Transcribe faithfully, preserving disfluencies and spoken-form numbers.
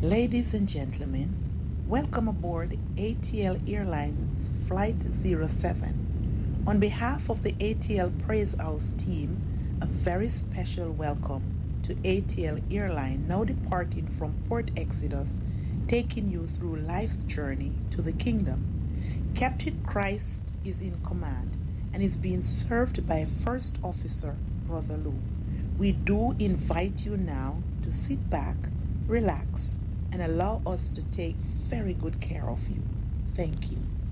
Ladies and gentlemen, welcome aboard A T L Airlines Flight zero seven. On behalf of the A T L Praise House team, a very special welcome to A T L Airline now departing from Port Exodus, taking you through life's journey to the kingdom. Captain Christ is in command and is being served by First Officer Brother Lou. We do invite you now to sit back, relax, and allow us to take very good care of you. Thank you.